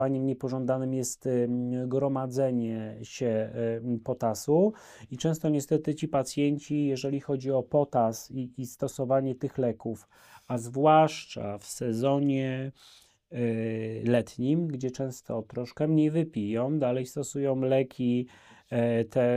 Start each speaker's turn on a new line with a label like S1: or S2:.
S1: niepożądanym jest gromadzenie się potasu i często niestety ci pacjenci, jeżeli chodzi o potas i stosowanie tych leków, a zwłaszcza w sezonie letnim, gdzie często troszkę mniej wypiją, dalej stosują leki te